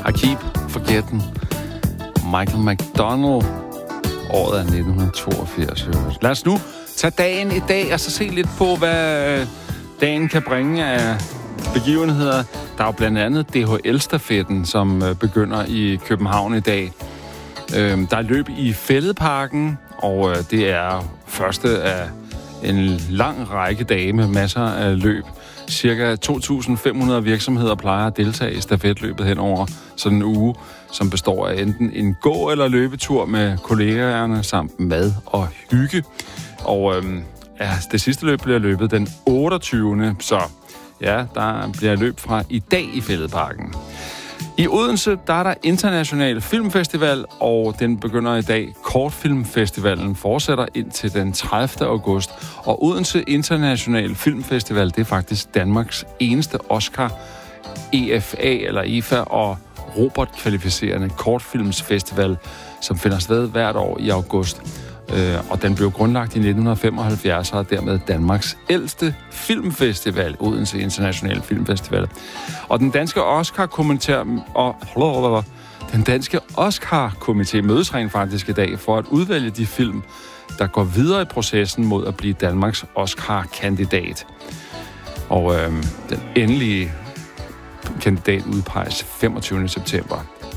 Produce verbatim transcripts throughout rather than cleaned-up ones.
I Keep Forgetting. Michael McDonald. Året er nitten toogfirs. Lad os nu tage dagen i dag og så se lidt på, hvad dagen kan bringe af begivenheder. Der er jo blandt andet D H L-stafetten, som begynder i København i dag. Der er løb i Fælledparken, og det er første af en lang række dage med masser af løb. Cirka to tusind fem hundrede virksomheder plejer at deltage i stafetløbet hen over sådan en uge, som består af enten en gå- eller løbetur med kollegaerne samt mad og hygge. Og øhm, ja, det sidste løb bliver løbet den otteogtyvende Så ja, der bliver løb fra i dag i Fælledparken. I Odense, der er der International Filmfestival, og den begynder i dag. Kortfilmfestivalen fortsætter indtil den tredivte august. Og Odense International Filmfestival, det er faktisk Danmarks eneste Oscar, E F A eller E F A og Robert-kvalificerende kortfilmsfestival, som finder sted hvert år i august. Og den blev grundlagt i nitten femoghalvfjerds og er dermed Danmarks ældste filmfestival, Odense International Filmfestival. Og den danske Oscar-komité og den danske Oscar-komité mødes rent faktisk i dag for at udvælge de film, der går videre i processen mod at blive Danmarks Oscar-kandidat. Og øh, den endelige kandidat udpeges femogtyvende september.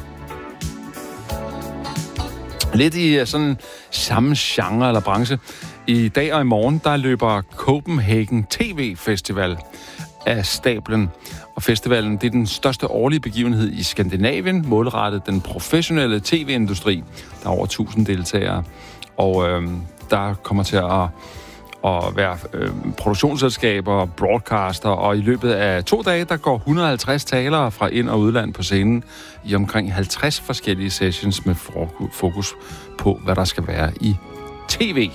Lidt i sådan samme genre eller branche. I dag og i morgen, der løber Copenhagen T V Festival af stablen. Og festivalen, det er den største årlige begivenhed i Skandinavien, målrettet den professionelle tv-industri. Der er over tusind deltagere, og øh, der kommer til at, at være øh, produktionsselskaber, broadcaster, og i løbet af to dage, der går et hundrede og halvtreds talere fra ind- og udland på scenen i omkring halvtreds forskellige sessions med fokus på, hvad der skal være i tv.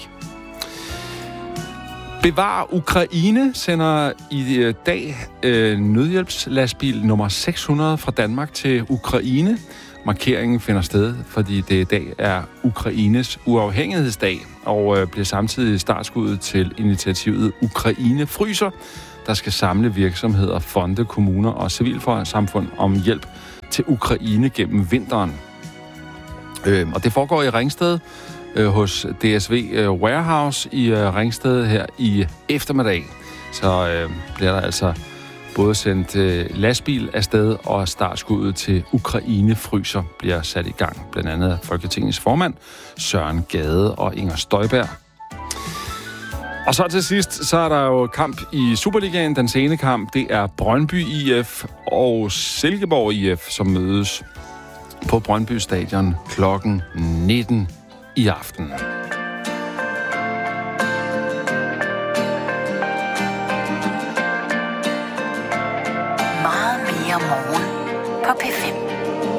Bevar Ukraine sender i dag øh, nødhjælpslastbil nummer seks hundrede fra Danmark til Ukraine. Markeringen finder sted, fordi det i dag er Ukraines uafhængighedsdag, og øh, bliver samtidig startskuddet til initiativet Ukraine Fryser, der skal samle virksomheder, fonde, kommuner og civilsamfund om hjælp til Ukraine gennem vinteren. Øh, og det foregår i Ringsted øh, hos D S V øh, Warehouse i øh, Ringsted her i eftermiddag. Så øh, bliver der altså både sendt øh, lastbil afsted, og startskuddet til Ukraine Fryser bliver sat i gang. Blandt andet af Folketingets formand, Søren Gade og Inger Støjberg. Og så til sidst, så er der jo kamp i Superligaen. Den sene kamp, det er Brøndby I F og Silkeborg I F, som mødes på Brøndby Stadion klokken nitten i aften. Meget mere morgen på P fem.